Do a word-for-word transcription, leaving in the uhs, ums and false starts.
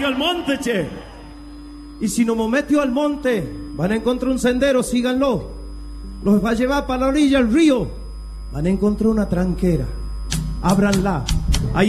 metió al monte, che. Y si nos metió al monte, van a encontrar un sendero, síganlo. Los va a llevar para la orilla del río. Van a encontrar una tranquera. Ábranla. Ahí